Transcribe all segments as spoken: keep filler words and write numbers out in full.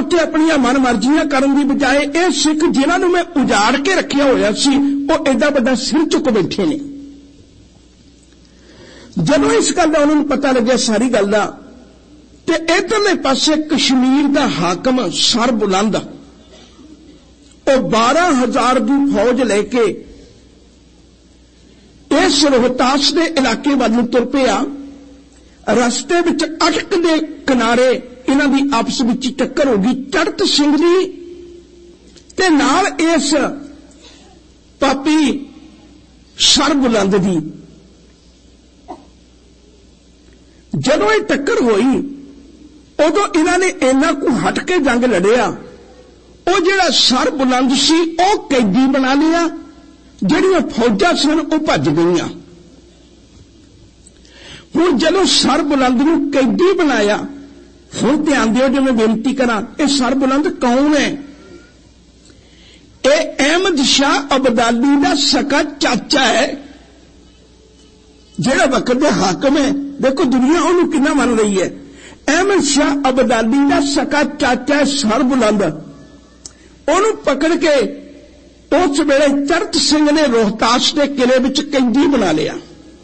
उत्ते अपनियां मन मर्जियां करन दी बजाए ये सिख जिन्हां नूं मैं उजाड़ के रखिया होया सी वो एडा वड्डा सिर चुक बैठे ने। जदों इस गल दा उन्हां नूं पता लग्या सारी गल दा, ते इधरले पासे कश्मीर दा हाकम सरबुलंद वो बारह हजार की फौज लेके इस रोहतास के इलाके वाल तुर पिया। रस्ते विच अटक दे किनारे इन्हां दी आपस विच टक्कर हो गई चढ़त सिंह दी ते नाल इस पापी सरबुलंद दी। जदों ये टक्कर होई उदों इन्हां ने इन्ना को हट के जंग लड़िया। वो जिहड़ा सरबुलंद सी वो कैदी बना लिया, जिहड़ियां फौजां सन वो भज गईयां। हुण जदों सरबुलंद नूं कैदी बनाया, हुण ध्यान दिओ जो मैं बेनती करां, ये सरबुलंद कौन है? ये अहमद शाह अब्दाली दा सका चाचा है, जिहड़ा वक्त दे हाकम है। देखो दुनिया उहनूं किन्ना मन रही है। अहमद शाह अब्दाली दा सका चाचा है सरबुलंद। उहनूं पकड़ के उस वेले चरत सिंह ने रोहतास के किले विच कैदी बना लिया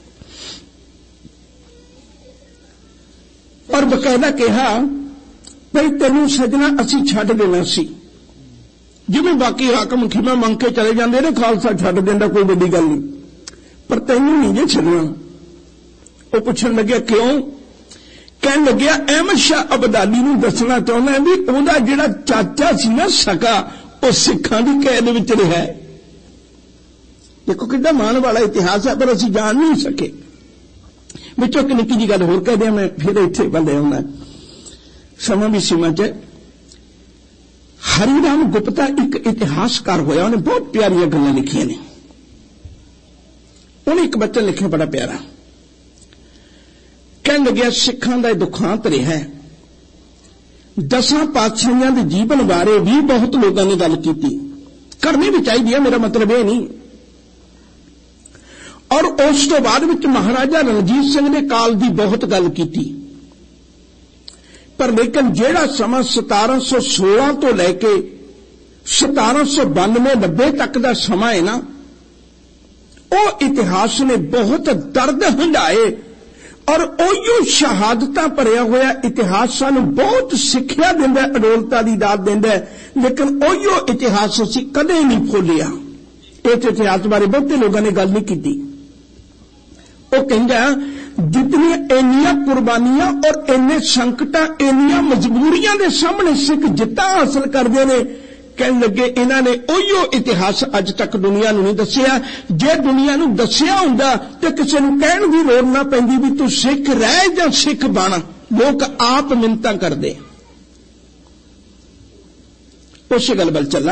और बकायदा कहा भाई तेनू सजना असी छड्ड देना सी, जिवें बाकी हाकम खिमा मंग के चले जाते ने खालसा छड्ड देंदा कोई वड्डी गल नहीं, पर तैनू नहीं जे छड्डना। वो पुछण लग्या क्यों? कहन लग्या अहमद शाह अब्दाली नूं दसना चाहुंदा है भी उहदा जिहड़ा चाचा सी ना सका वो सिखां दी कैद विच रहा है। देखो कितना मान वाला इतिहास है, पर असीं जान नहीं सके। विचों एक निक्की जी गल होर कह दियां, मैं फिर इत्थे बल्ले आउंदा समां भी सीमा च। हरिराम गुप्ता एक इतिहासकार होया, उन्हें बहुत प्यारियां गल्लां लिखियां ने। उन्हें एक बच्चा लिखिया बड़ा प्यारा, कहन लग्या सिखां दा दुखांत रहा है। दसां पातशाहियां दे जीवन बारे भी बहुत लोगों ने गल कीती, करनी भी चाहिए, मेरा मतलब यह नहीं। और उस तो बाद विच महाराजा रणजीत सिंह ने काल की बहुत गल कीती, पर लेकिन जिहड़ा समा सतारा सौ सोलह तो लैके सतारा सौ बानवे नब्बे तक का समा है ना, वो इतिहास ने बहुत दर्द हंडाए और ओयो शहादतां भरिया होया इतिहास सानू बहुत सिक्ख्या दिंदा, अडोलता दी दात दिंदा, लेकिन ओयो इतिहास असीं कदे नहीं भुल्लिया। इस इतिहास बारे बहुते लोगों ने गल नहीं की। वो कहंदा जितनी इन्नियां कुर्बानियां और इन्ने संकटां इन्नियां मजबूरियां दे सामने सिख जित्ता हासिल करदे ने, कहन लगे इन्हां ने ओयो इतिहास अज तक दुनिया नूं नहीं दस्सिया। जे दुनिया नूं दस्सिया हुंदा ते किसी नूं कहण दी लोड़ ना पैंदी भी तू सिख रह जां सिख बण, लोग आप मिन्नतां करदे। उस गल वल चला।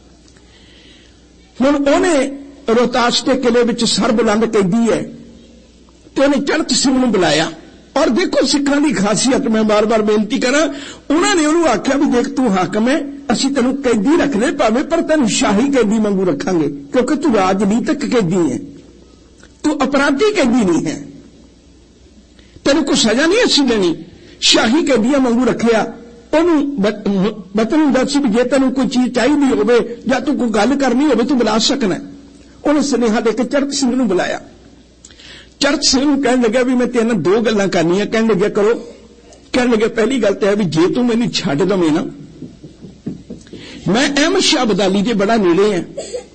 हुण ओहने रोहतास के किले विच सरबुलंद कैदी है ते उन्हें चरत सिंह नूं बुलाया। और देखो सिखां दी खासियत, मैं बार बार बेनती करा, उन्होंने उन्होंने आख्या भी देख तू हाकम है, असीं तैनूं कैदी रख ले भावें, पर तैनूं शाही कैदी वांगू रखांगे, क्योंकि तू राजनीतिक कैदी है, तू अपराधी कैदी नहीं है, तैनूं कोई सजा नहीं असीं देनी। शाही कैदियां वांगू रखिया। उन्होंने बतन दस भी जे तैनूं कोई चीज चाहिए होवे जां तू कोई गल करनी होवे तू बुला सकना। उन्हें सुनेहा देके चरत सिंह नूं बुलाया। चरत सिंह नूं कहन लग्या भी मैं तेरे दो गल्लां करनियां। कहन लग्या करो। कहन लग्या पहली गल तो है भी जे तू मैनूं छड्ड दवें ना, मैं अहमद शाह अब्दाली दे बड़ा नेड़े है,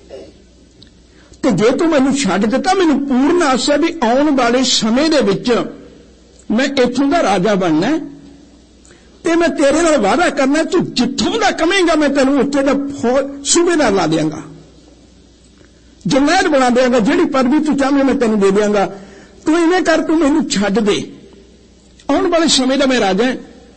तो जे तू मैनूं छड्ड दिता मैनूं पूर्ण आस है भी आउण वाले समय दे विच मैं इत्थों दा राजा बनना है, ते मैं तेरे नाल वादा करना तू जित्थों दा कहेंगा मैं तैनूं उत्थे दा सूबेदार ला देंगा, जरनैल बना देंगा, जिहड़ी पदवी तू चाहे मैं तैनूं दे देंगा, तू इवें कर तू मैनूं छड्ड दे, आउण वाले समय दा मैं राजा है।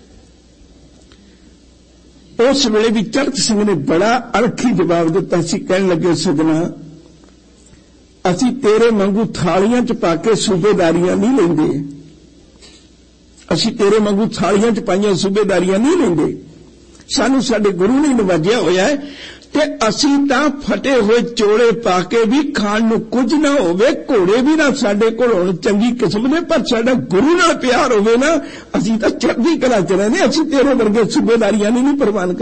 उस वेले भी चरत सिंह ने बड़ा अणखी जवाब दिता सी। कहन लगे सजना असीं तेरे वांगू थालियां च पाके सूबेदारियां नहीं लैंदे, असीं तेरे वांगू थालियां च पाईयां सूबेदारियां नहीं लैंदे, सानू साडे गुरु ने नवाजिया होया है, ते असीं तां फटे हुए चोले पाके भी खाण नूं कुछ ना होवे, घोड़े भी ना साडे कोल होण चंगी किस्म दे, पर साडा गुरु नाल प्यार होवे ना, असीं तां चढ़दी कला च रहंदे, असीं तेरे वर्गे सूबेदारियां नहीं परवान